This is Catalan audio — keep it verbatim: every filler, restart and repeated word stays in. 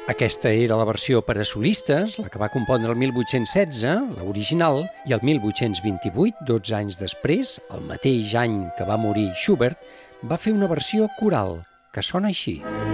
Aquesta era la versió per a solistes, la que va compondre el mil vuit-cents setze, l'original, i el mil vuit-cents vint-i-vuit, dotze anys després, el mateix any que va morir Schubert, va fer una versió coral, que sona així.